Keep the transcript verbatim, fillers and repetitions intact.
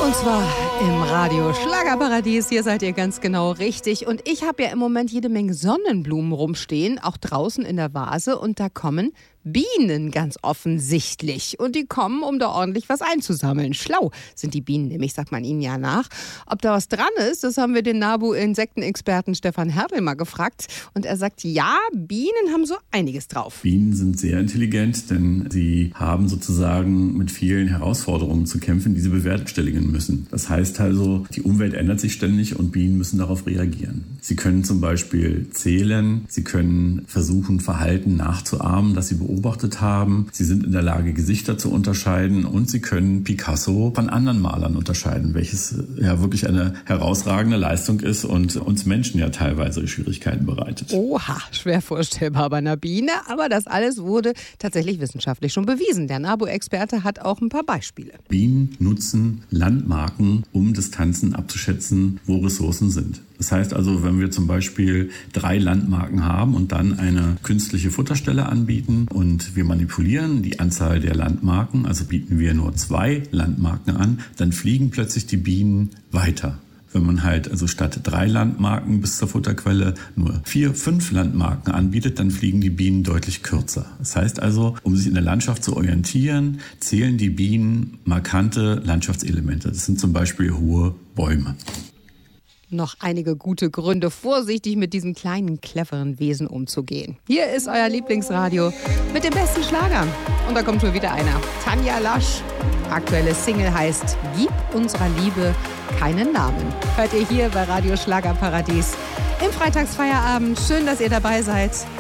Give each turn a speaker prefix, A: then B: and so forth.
A: Und zwar im Radio Schlagerparadies. Hier seid ihr ganz genau richtig. Und ich habe ja im Moment jede Menge Sonnenblumen rumstehen, auch draußen in der Vase. Und da kommen Bienen ganz offensichtlich. Und die kommen, um da ordentlich was einzusammeln. Schlau sind die Bienen nämlich, sagt man ihnen ja nach. Ob da was dran ist, das haben wir den NABU-Insektenexperten Stefan Hertel mal gefragt. Und er sagt, ja, Bienen haben so einiges drauf.
B: Bienen sind sehr intelligent, denn sie haben sozusagen mit vielen Herausforderungen zu kämpfen, die sie bewerkstelligen müssen. Das heißt also, die Umwelt ändert sich ständig und Bienen müssen darauf reagieren. Sie können zum Beispiel zählen, sie können versuchen, Verhalten nachzuahmen, das sie beobachten. beobachtet haben. Sie sind in der Lage, Gesichter zu unterscheiden und sie können Picasso von anderen Malern unterscheiden, welches ja wirklich eine herausragende Leistung ist und uns Menschen ja teilweise Schwierigkeiten bereitet.
A: Oha, schwer vorstellbar bei einer Biene, aber das alles wurde tatsächlich wissenschaftlich schon bewiesen. Der NABU-Experte hat auch ein paar Beispiele.
B: Bienen nutzen Landmarken, um Distanzen abzuschätzen, wo Ressourcen sind. Das heißt also, wenn wir zum Beispiel drei Landmarken haben und dann eine künstliche Futterstelle anbieten und wir manipulieren die Anzahl der Landmarken, also bieten wir nur zwei Landmarken an, dann fliegen plötzlich die Bienen weiter. Wenn man halt also statt drei Landmarken bis zur Futterquelle nur vier, fünf Landmarken anbietet, dann fliegen die Bienen deutlich kürzer. Das heißt also, um sich in der Landschaft zu orientieren, zählen die Bienen markante Landschaftselemente. Das sind zum Beispiel hohe Bäume.
A: Noch einige gute Gründe, vorsichtig mit diesem kleinen, cleveren Wesen umzugehen. Hier ist euer Lieblingsradio mit den besten Schlagern. Und da kommt schon wieder einer. Tanja Lasch. Aktuelle Single heißt Gib unserer Liebe keinen Namen. Hört ihr hier bei Radio Schlagerparadies im Freitagsfeierabend. Schön, dass ihr dabei seid.